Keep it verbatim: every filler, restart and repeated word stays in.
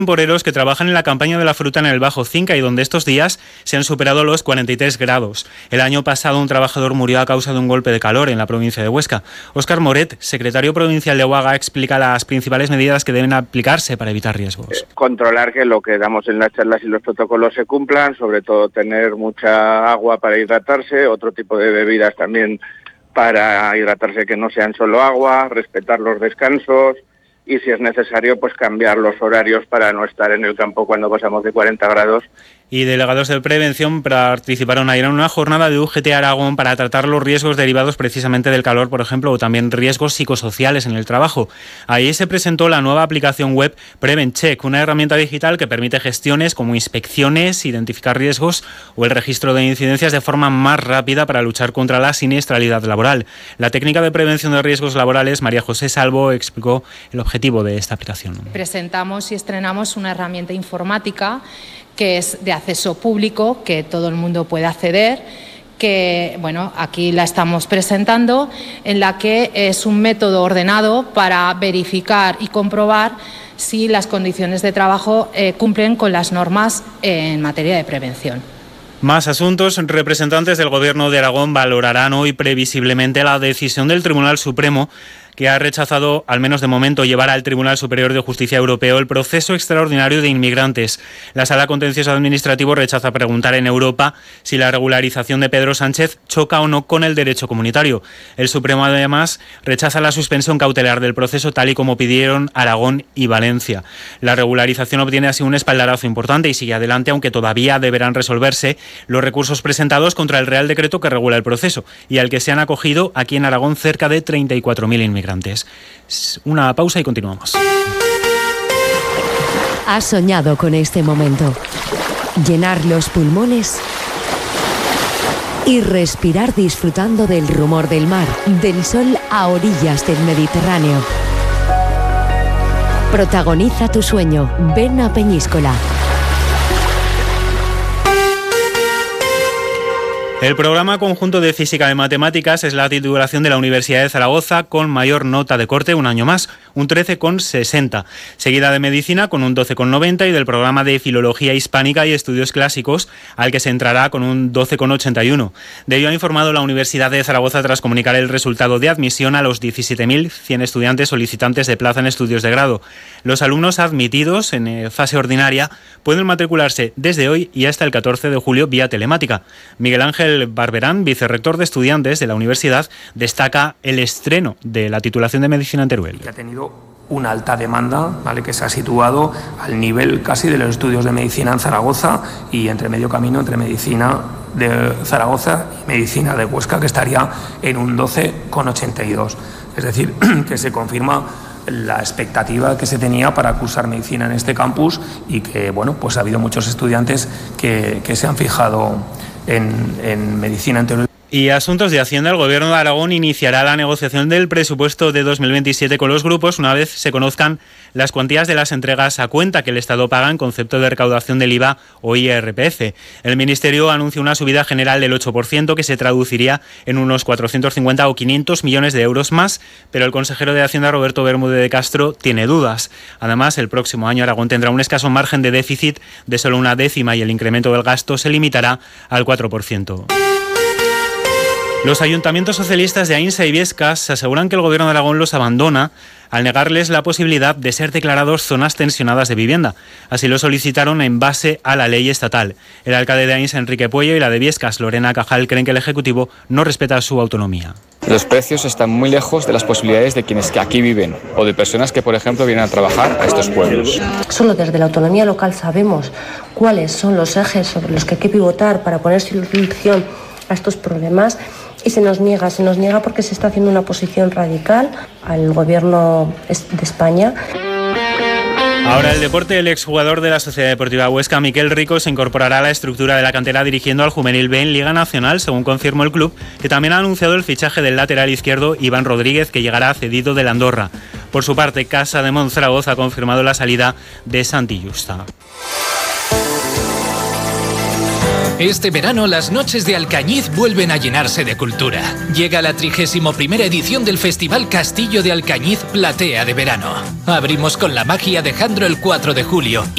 temporeros que trabajan en la campaña de la fruta en el Bajo Cinca y donde estos días se han superado los cuarenta y tres grados. El año pasado un trabajador murió a causa de un golpe de calor en la provincia de Huesca. Óscar Moret, secretario provincial de UAGA, explica las principales medidas que deben aplicarse para evitar riesgos. Controlar que lo que damos en las charlas y los protocolos se cumplan, sobre todo tener mucha agua para hidratarse, otro tipo de bebidas también para hidratarse que no sean solo agua, respetar los descansos, y si es necesario, pues cambiar los horarios para no estar en el campo cuando pasamos de cuarenta grados. Y delegados de prevención participaron ayer en una jornada de U G T Aragón para tratar los riesgos derivados precisamente del calor, por ejemplo, o también riesgos psicosociales en el trabajo. Ahí se presentó la nueva aplicación web PreventCheck, una herramienta digital que permite gestiones como inspecciones, identificar riesgos o el registro de incidencias de forma más rápida para luchar contra la siniestralidad laboral. La técnica de prevención de riesgos laborales, María José Salvo, explicó el objetivo de esta aplicación. Presentamos y estrenamos una herramienta informática que es de acceso público, que todo el mundo puede acceder, que bueno, aquí la estamos presentando, en la que es un método ordenado para verificar y comprobar si las condiciones de trabajo eh, cumplen con las normas en materia de prevención. Más asuntos. Representantes del Gobierno de Aragón valorarán hoy previsiblemente la decisión del Tribunal Supremo, que ha rechazado, al menos de momento, llevar al Tribunal Superior de Justicia Europeo el proceso extraordinario de inmigrantes. La Sala Contencioso Administrativo rechaza preguntar en Europa si la regularización de Pedro Sánchez choca o no con el derecho comunitario. El Supremo, además, rechaza la suspensión cautelar del proceso tal y como pidieron Aragón y Valencia. La regularización obtiene así un espaldarazo importante y sigue adelante, aunque todavía deberán resolverse los recursos presentados contra el Real Decreto que regula el proceso y al que se han acogido aquí en Aragón cerca de treinta y cuatro mil inmigrantes. Una pausa y continuamos. ¿Has soñado con este momento? Llenar los pulmones y respirar disfrutando del rumor del mar, del sol a orillas del Mediterráneo. Protagoniza tu sueño. Ven a Peñíscola. El programa conjunto de Física de Matemáticas es la titulación de la Universidad de Zaragoza con mayor nota de corte un año más, un trece coma sesenta, seguida de Medicina con un doce coma noventa y del programa de Filología Hispánica y Estudios Clásicos, al que se entrará con un doce coma ochenta y uno. De ello ha informado la Universidad de Zaragoza tras comunicar el resultado de admisión a los diecisiete mil cien estudiantes solicitantes de plaza en estudios de grado. Los alumnos admitidos en fase ordinaria pueden matricularse desde hoy y hasta el catorce de julio vía telemática. Miguel Ángel Barberán, vicerrector de estudiantes de la universidad, destaca el estreno de la titulación de Medicina en Teruel. Que ha tenido una alta demanda, ¿vale?, que se ha situado al nivel casi de los estudios de medicina en Zaragoza y entre medio camino entre medicina de Zaragoza y medicina de Huesca, que estaría en un doce coma ochenta y dos. Es decir, que se confirma la expectativa que se tenía para cursar medicina en este campus y que, bueno, pues ha habido muchos estudiantes que, que se han fijado en, en medicina en Teruel. Y asuntos de Hacienda. El Gobierno de Aragón iniciará la negociación del presupuesto de dos mil veintisiete con los grupos una vez se conozcan las cuantías de las entregas a cuenta que el Estado paga en concepto de recaudación del I V A o I R P F. El Ministerio anunció una subida general del ocho por ciento que se traduciría en unos cuatrocientos cincuenta o quinientos millones de euros más, pero el consejero de Hacienda, Roberto Bermúdez de Castro, tiene dudas. Además, el próximo año Aragón tendrá un escaso margen de déficit de solo una décima y el incremento del gasto se limitará al cuatro por ciento. Los ayuntamientos socialistas de Ainsa y Biescas aseguran que el Gobierno de Aragón los abandona al negarles la posibilidad de ser declarados zonas tensionadas de vivienda. Así lo solicitaron en base a la ley estatal. El alcalde de Ainsa, Enrique Puello, y la de Biescas, Lorena Cajal, creen que el Ejecutivo no respeta su autonomía. Los precios están muy lejos de las posibilidades de quienes que aquí viven o de personas que, por ejemplo, vienen a trabajar a estos pueblos. Solo desde la autonomía local sabemos cuáles son los ejes sobre los que hay que pivotar para poner solución a estos problemas. Y se nos niega, se nos niega porque se está haciendo una oposición radical al Gobierno de España. Ahora el deporte. El exjugador de la Sociedad Deportiva Huesca, Miquel Rico, se incorporará a la estructura de la cantera dirigiendo al Juvenil B en Liga Nacional, según confirmó el club, que también ha anunciado el fichaje del lateral izquierdo Iván Rodríguez, que llegará cedido del Andorra. Por su parte, Casa de Monzaragoza ha confirmado la salida de Santi Justa. Este verano las noches de Alcañiz vuelven a llenarse de cultura. Llega la trigésima primera edición del Festival Castillo de Alcañiz Platea de Verano. Abrimos con la magia de Jandro el cuatro de julio